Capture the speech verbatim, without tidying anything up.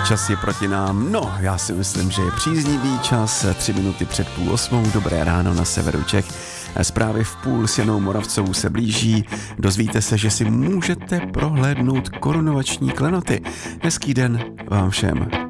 čas je proti nám. No, já si myslím, že je příznivý čas. Tři minuty před půl osmou. Dobré ráno na severu Čech. Zprávy v půl s Janou Moravcovou se blíží. Dozvíte se, že si můžete prohlédnout korunovační klenoty. Hezký den vám všem.